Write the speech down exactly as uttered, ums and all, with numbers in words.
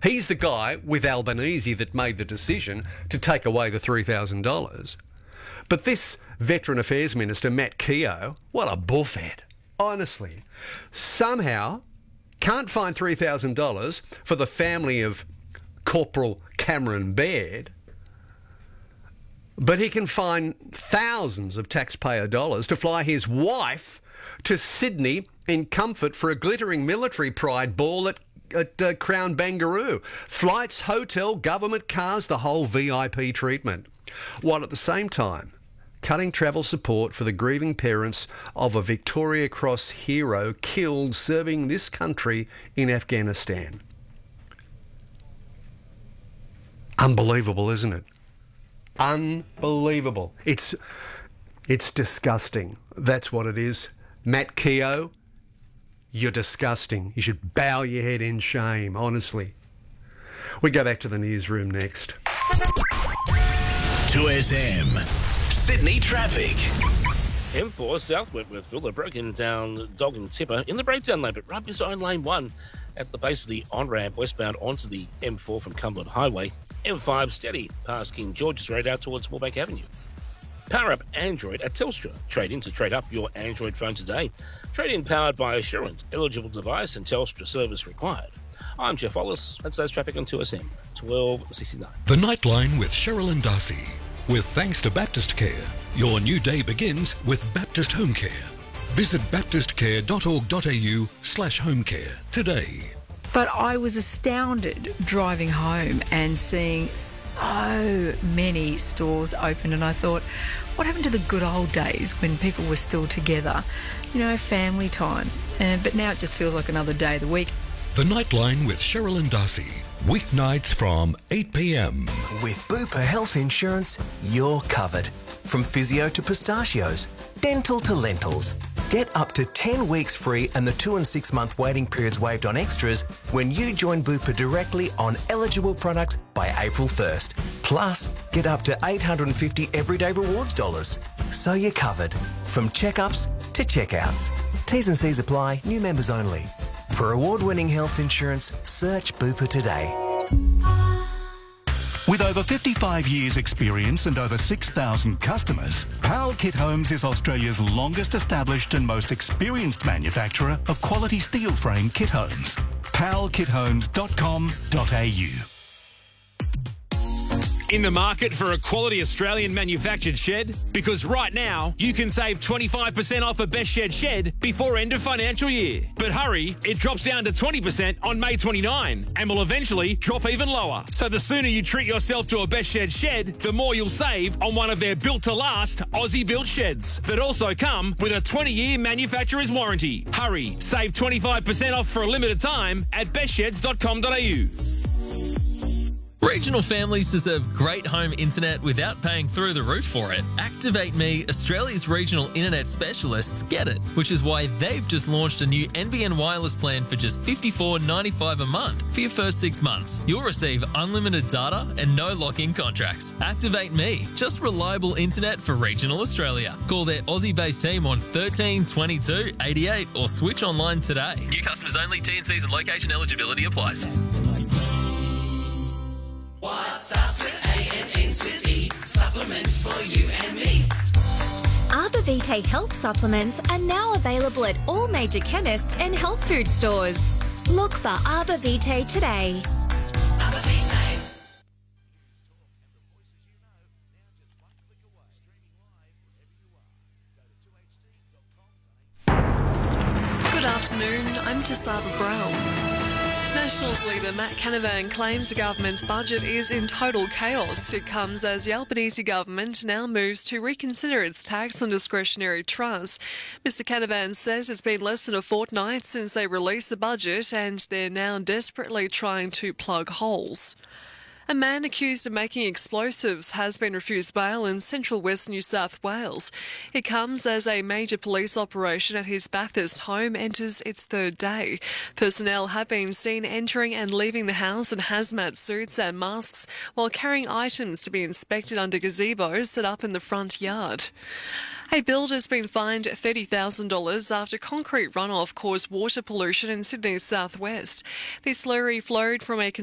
He's the guy with Albanese that made the decision to take away the three thousand dollars. But this Veteran Affairs Minister, Matt Keogh, what a bullfed. Honestly. Somehow can't find three thousand dollars for the family of Corporal Cameron Baird, but he can find thousands of taxpayer dollars to fly his wife to Sydney in comfort for a glittering military pride ball at, at uh, Crown Banger. Flights, hotel, government cars, the whole V I P treatment. While at the same time, cutting travel support for the grieving parents of a Victoria Cross hero killed serving this country in Afghanistan. Unbelievable, isn't it? Unbelievable. It's it's disgusting. That's what it is. Matt Keogh, you're disgusting. You should bow your head in shame, honestly. We go back to the newsroom next. two S M. Sydney traffic. M four South Wentworthville, a broken down dog and tipper in the breakdown lane, but right beside lane one at the base of the on-ramp westbound onto the M four from Cumberland Highway. M five steady past King George's Road out towards Moorebank Avenue. Power up Android at Telstra. Trade in to trade up your Android phone today. Trade in powered by Assurance. Eligible device and Telstra service required. I'm Jeff Wallace. That's those traffic on two S M twelve sixty-nine. The Nightline with Cheryl and Darcy. With thanks to Baptist Care. Your new day begins with Baptist Home Care. Visit baptistcare.org.au slash home care today. But I was astounded driving home and seeing so many stores open, and I thought, what happened to the good old days when people were still together? You know, family time. Uh, but now it just feels like another day of the week. The Nightline with Cheryl and Darcy. Weeknights from eight p.m. With Bupa Health Insurance, you're covered. From physio to pistachios, dental to lentils. Get up to ten weeks free and the two and six month waiting periods waived on extras when you join Bupa directly on eligible products by April first. Plus, get up to eight hundred fifty everyday rewards dollars. So you're covered. From checkups to checkouts. T's and C's apply, new members only. For award-winning health insurance, search Bupa today. With over fifty-five years experience and over six thousand customers, Powell Kit Homes is Australia's longest established and most experienced manufacturer of quality steel frame kit homes. powell kit homes dot com dot a u. In the market for a quality Australian manufactured shed? Because right now, you can save twenty-five percent off a Best Shed shed before end of financial year. But hurry, it drops down to twenty percent on May twenty-ninth and will eventually drop even lower. So the sooner you treat yourself to a Best Shed shed, the more you'll save on one of their built-to-last Aussie-built sheds that also come with a twenty-year manufacturer's warranty. Hurry, save twenty-five percent off for a limited time at best sheds dot com dot a u. Regional families deserve great home internet without paying through the roof for it. Activate Me, Australia's regional internet specialists, get it, which is why they've just launched a new N B N wireless plan for just fifty-four dollars and ninety-five cents a month for your first six months. You'll receive unlimited data and no lock-in contracts. Activate Me, just reliable internet for regional Australia. Call their Aussie-based team on thirteen twenty-two eighty-eight or switch online today. New customers only. T and Cs and location eligibility applies. What starts with A and ends with E? Supplements for you and me. Arbor Vitae health supplements are now available at all major chemists and health food stores. Look for Arbor Vitae today. Arbor Vitae. Good afternoon, I'm Tisaba Brown. Nationals leader Matt Canavan claims the government's budget is in total chaos. It comes as the Albanese government now moves to reconsider its tax on discretionary trusts. Mister Canavan says it's been less than a fortnight since they released the budget and they're now desperately trying to plug holes. A man accused of making explosives has been refused bail in central west New South Wales. It comes as a major police operation at his Bathurst home enters its third day. Personnel have been seen entering and leaving the house in hazmat suits and masks while carrying items to be inspected under gazebos set up in the front yard. A builder's been fined thirty thousand dollars after concrete runoff caused water pollution in Sydney's southwest. The slurry flowed from a